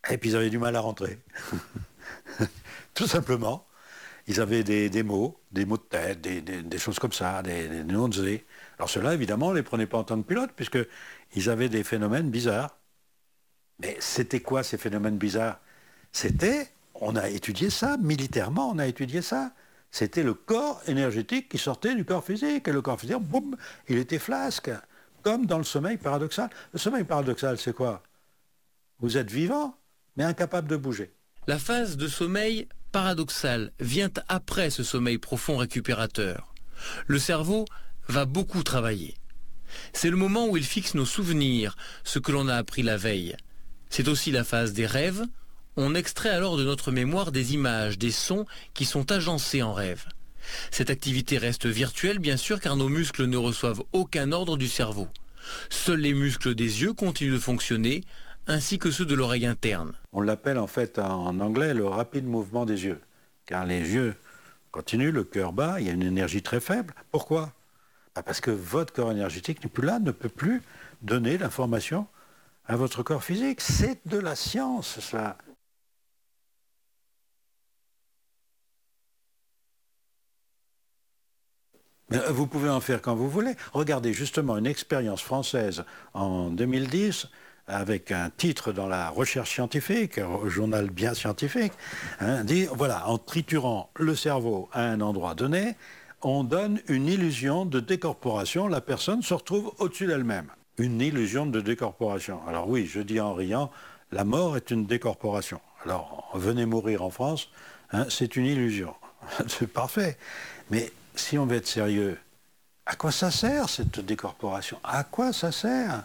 Et puis ils avaient du mal à rentrer. Tout simplement. Ils avaient des mots de tête, des choses comme ça, des noms de zé. Alors ceux-là, évidemment, on ne les prenait pas en tant que pilotes, puisqu'ils avaient des phénomènes bizarres. Mais c'était quoi ces phénomènes bizarres? On a étudié ça, militairement, on a étudié ça. C'était le corps énergétique qui sortait du corps physique. Et le corps physique, boum, il était flasque. Comme dans le sommeil paradoxal. Le sommeil paradoxal, c'est quoi? Vous êtes vivant, mais incapable de bouger. La phase de sommeil paradoxal vient après ce sommeil profond récupérateur. Le cerveau va beaucoup travailler. C'est le moment où il fixe nos souvenirs, ce que l'on a appris la veille. C'est aussi la phase des rêves. On extrait alors de notre mémoire des images, des sons qui sont agencés en rêve. Cette activité reste virtuelle, bien sûr, car nos muscles ne reçoivent aucun ordre du cerveau. Seuls les muscles des yeux continuent de fonctionner, ainsi que ceux de l'oreille interne. On l'appelle en fait en anglais le rapide mouvement des yeux. Car les yeux continuent, le cœur bat, il y a une énergie très faible. Pourquoi? Parce que votre corps énergétique n'est plus là, ne peut plus donner l'information à votre corps physique. C'est de la science, ça. Mais vous pouvez en faire quand vous voulez. Regardez justement une expérience française en 2010 avec un titre dans la recherche scientifique, un journal bien scientifique, dit, voilà, en triturant le cerveau à un endroit donné, on donne une illusion de décorporation, la personne se retrouve au-dessus d'elle-même. Une illusion de décorporation. Alors oui, je dis en riant, la mort est une décorporation. Alors, venez mourir en France, c'est une illusion. C'est parfait. Mais si on veut être sérieux, à quoi ça sert cette décorporation? À quoi ça sert?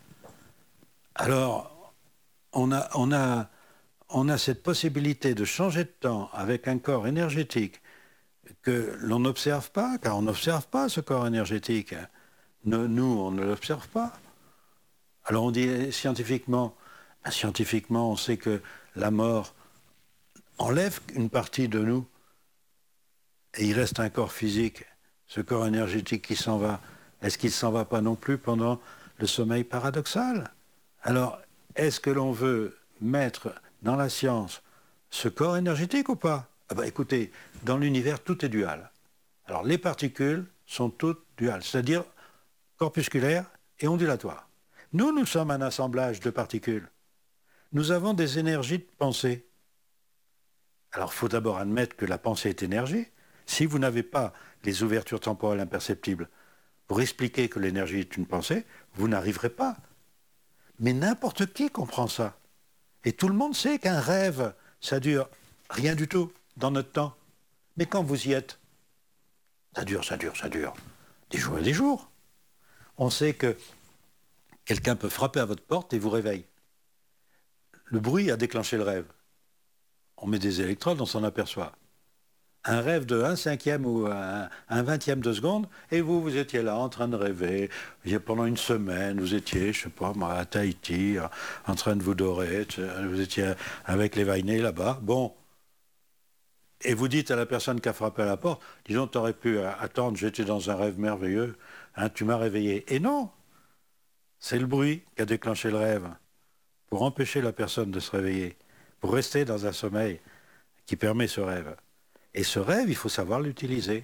Alors, on a cette possibilité de changer de temps avec un corps énergétique que l'on n'observe pas, car on n'observe pas ce corps énergétique. Nous, on ne l'observe pas. Alors on dit scientifiquement, on sait que la mort enlève une partie de nous et il reste un corps physique, ce corps énergétique qui s'en va. Est-ce qu'il ne s'en va pas non plus pendant le sommeil paradoxal? Alors, est-ce que l'on veut mettre dans la science ce corps énergétique ou pas? Écoutez, dans l'univers, tout est dual. Alors, les particules sont toutes duales, c'est-à-dire corpusculaires et ondulatoires. Nous sommes un assemblage de particules. Nous avons des énergies de pensée. Alors, il faut d'abord admettre que la pensée est énergie. Si vous n'avez pas les ouvertures temporelles imperceptibles pour expliquer que l'énergie est une pensée, vous n'arriverez pas. Mais n'importe qui comprend ça. Et tout le monde sait qu'un rêve, ça dure rien du tout dans notre temps. Mais quand vous y êtes, ça dure. Des jours et des jours. On sait que quelqu'un peut frapper à votre porte et vous réveille. Le bruit a déclenché le rêve. On met des électrodes, on s'en aperçoit. Un rêve de 1/5 ou un 20e de seconde, et vous étiez là en train de rêver. Pendant une semaine, vous étiez, je sais pas moi, à Tahiti, en train de vous dorer, vous étiez avec les Vainés là-bas. Bon. Et vous dites à la personne qui a frappé à la porte, disons, tu aurais pu attendre, j'étais dans un rêve merveilleux, tu m'as réveillé. Et non, c'est le bruit qui a déclenché le rêve, pour empêcher la personne de se réveiller, pour rester dans un sommeil qui permet ce rêve. Et ce rêve, il faut savoir l'utiliser.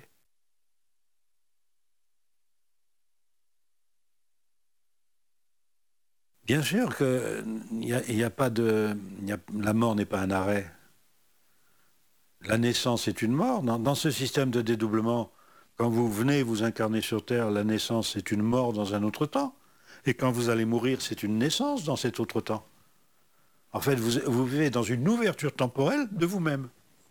Bien sûr que la mort n'est pas un arrêt. La naissance est une mort. Dans ce système de dédoublement, quand vous venez vous incarner sur Terre, la naissance est une mort dans un autre temps. Et quand vous allez mourir, c'est une naissance dans cet autre temps. En fait, vous vivez dans une ouverture temporelle de vous-même.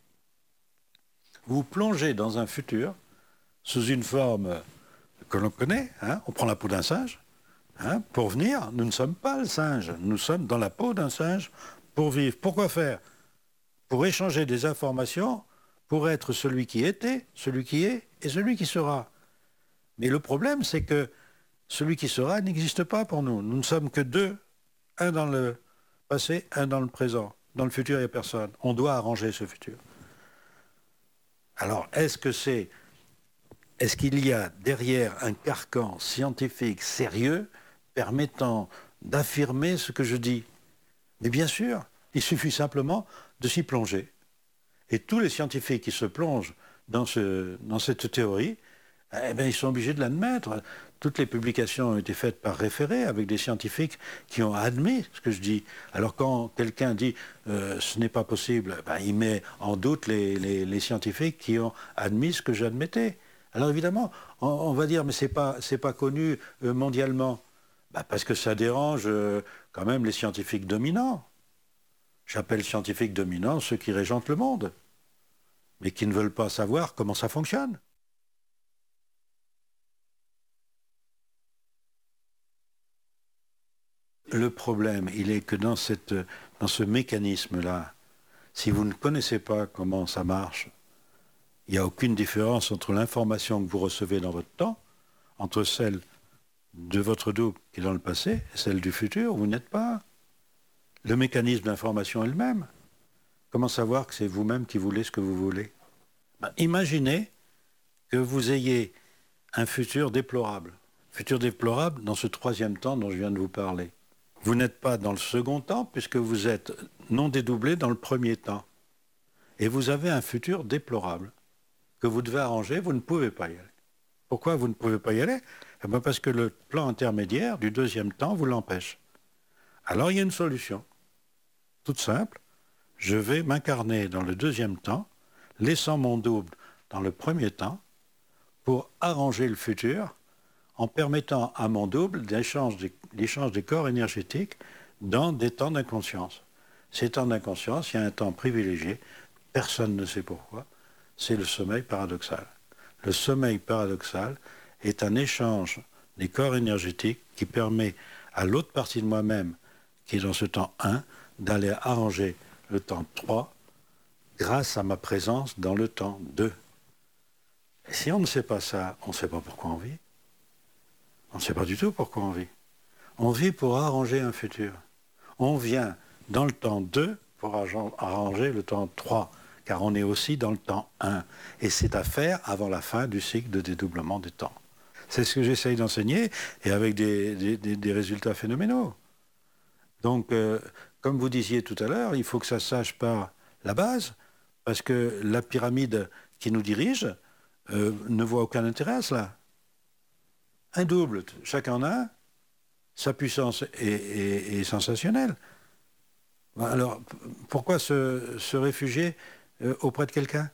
Vous plongez dans un futur sous une forme que l'on connaît, on prend la peau d'un singe, pour venir, nous ne sommes pas le singe, nous sommes dans la peau d'un singe pour vivre. Pourquoi faire? Pour échanger des informations, pour être celui qui était, celui qui est et celui qui sera. Mais le problème, c'est que celui qui sera n'existe pas pour nous. Nous ne sommes que deux, un dans le passé, un dans le présent. Dans le futur, il n'y a personne. On doit arranger ce futur. Alors, est-ce qu'il y a derrière un carcan scientifique sérieux permettant d'affirmer ce que je dis? Mais bien sûr, Il suffit simplement de s'y plonger. Et tous les scientifiques qui se plongent dans cette théorie, eh bien, ils sont obligés de l'admettre. Toutes les publications ont été faites par référé avec des scientifiques qui ont admis ce que je dis. Alors quand quelqu'un dit ce n'est pas possible, ben, il met en doute les scientifiques qui ont admis ce que j'admettais. Alors évidemment, on va dire mais c'est pas connu mondialement. Ben, parce que ça dérange quand même les scientifiques dominants. J'appelle scientifiques dominants ceux qui régentent le monde, mais qui ne veulent pas savoir comment ça fonctionne. Le problème, il est que dans ce mécanisme-là, si vous ne connaissez pas comment ça marche, il n'y a aucune différence entre l'information que vous recevez dans votre temps, entre celle de votre double qui est dans le passé et celle du futur, où vous n'êtes pas. Le mécanisme d'information est le même. Comment savoir que c'est vous-même qui voulez ce que vous voulez? Imaginez que vous ayez un futur déplorable. Futur déplorable dans ce troisième temps dont je viens de vous parler. Vous n'êtes pas dans le second temps puisque vous êtes non dédoublé dans le premier temps. Et vous avez un futur déplorable que vous devez arranger, vous ne pouvez pas y aller. Pourquoi vous ne pouvez pas y aller? Eh bien parce que le plan intermédiaire du deuxième temps vous l'empêche. Alors il y a une solution, toute simple. Je vais m'incarner dans le deuxième temps, laissant mon double dans le premier temps, pour arranger le futur en permettant à mon double l'échange des corps énergétiques dans des temps d'inconscience. Ces temps d'inconscience, il y a un temps privilégié, personne ne sait pourquoi, c'est le sommeil paradoxal. Le sommeil paradoxal est un échange des corps énergétiques qui permet à l'autre partie de moi-même, qui est dans ce temps 1, d'aller arranger le temps 3 grâce à ma présence dans le temps 2. Et si on ne sait pas ça, on ne sait pas pourquoi on vit. On ne sait pas du tout pourquoi on vit. On vit pour arranger un futur. On vient dans le temps 2 pour arranger le temps 3, car on est aussi dans le temps 1. Et c'est à faire avant la fin du cycle de dédoublement des temps. C'est ce que j'essaye d'enseigner, et avec des résultats phénoménaux. Donc, comme vous disiez tout à l'heure, il faut que ça se sache par la base, parce que la pyramide qui nous dirige ne voit aucun intérêt à cela. Un double, chacun en a un, sa puissance est sensationnelle. Alors, pourquoi se réfugier auprès de quelqu'un?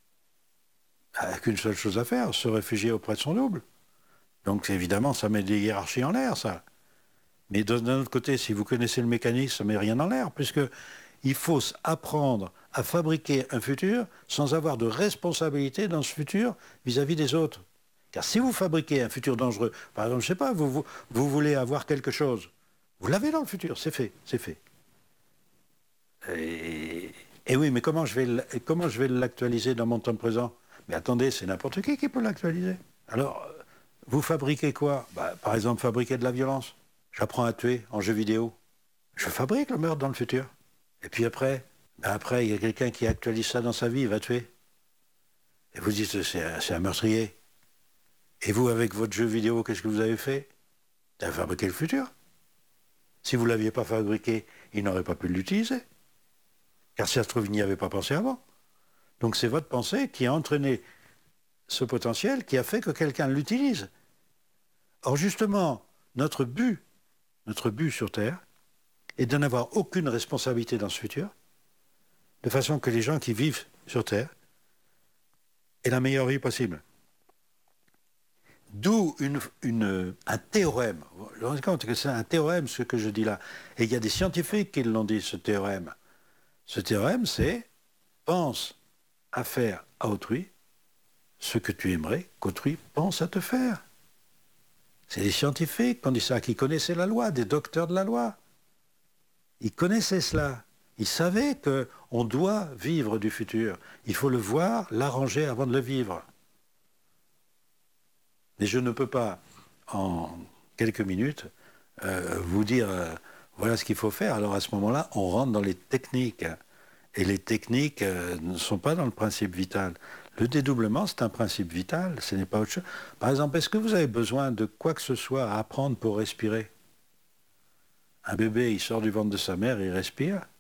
Avec une seule chose à faire, se réfugier auprès de son double. Donc, évidemment, ça met des hiérarchies en l'air, ça. Mais d'un autre côté, si vous connaissez le mécanisme, ça ne met rien en l'air, puisqu'il faut apprendre à fabriquer un futur sans avoir de responsabilité dans ce futur vis-à-vis des autres. Car si vous fabriquez un futur dangereux, par exemple, je ne sais pas, vous voulez avoir quelque chose, vous l'avez dans le futur, c'est fait, c'est fait. Et oui, mais comment je vais l'actualiser dans mon temps présent? Mais attendez, c'est n'importe qui peut l'actualiser. Alors, vous fabriquez quoi? Par exemple, fabriquer de la violence. J'apprends à tuer en jeu vidéo. Je fabrique le meurtre dans le futur. Et puis après, il y a quelqu'un qui actualise ça dans sa vie, il va tuer. Et vous dites, c'est un meurtrier. Et vous, avec votre jeu vidéo, qu'est-ce que vous avez fait? Vous avez fabriqué le futur. Si vous ne l'aviez pas fabriqué, il n'aurait pas pu l'utiliser. Car si ça se trouve, il n'y avait pas pensé avant. Donc c'est votre pensée qui a entraîné ce potentiel, qui a fait que quelqu'un l'utilise. Or justement, notre but sur Terre est de n'avoir aucune responsabilité dans ce futur, de façon que les gens qui vivent sur Terre aient la meilleure vie possible. D'où un théorème. Vous vous rendez compte que c'est un théorème, ce que je dis là. Et il y a des scientifiques qui l'ont dit, ce théorème. Ce théorème, c'est « pense à faire à autrui ce que tu aimerais qu'autrui pense à te faire ». C'est des scientifiques qui ont dit ça, qui connaissaient la loi, des docteurs de la loi. Ils connaissaient cela. Ils savaient qu'on doit vivre du futur. Il faut le voir, l'arranger avant de le vivre. Mais je ne peux pas, en quelques minutes, vous dire voilà ce qu'il faut faire. Alors à ce moment-là, on rentre dans les techniques. Et les techniques ne sont pas dans le principe vital. Le dédoublement, c'est un principe vital, ce n'est pas autre chose. Par exemple, est-ce que vous avez besoin de quoi que ce soit à apprendre pour respirer? Un bébé, il sort du ventre de sa mère, il respire.